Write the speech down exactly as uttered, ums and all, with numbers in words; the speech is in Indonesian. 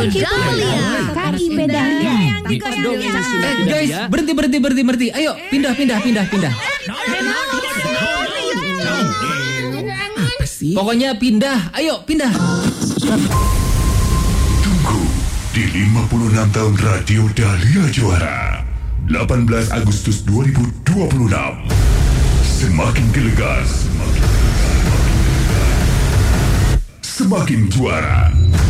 Dahlia. Kaki pedangnya. Eh guys, berhenti berhenti berhenti berhenti. Ayo pindah pindah pindah pindah. Apa sih? Pokoknya pindah. Ayo pindah. Tunggu di lima puluh enam tahun Radio Dahlia Juara. delapan belas Agustus dua ribu dua puluh enam. Semakin gelegas, semakin juara.